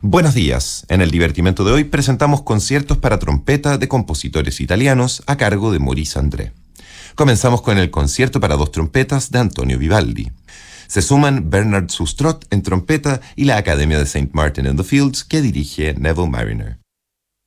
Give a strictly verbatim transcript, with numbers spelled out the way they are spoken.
Buenos días. En el divertimento de hoy presentamos conciertos para trompeta de compositores italianos a cargo de Maurice André. Comenzamos con el concierto para dos trompetas de Antonio Vivaldi. Se suman Bernard Sustrat en trompeta y la Academia de Saint Martin in the Fields que dirige Neville Marriner.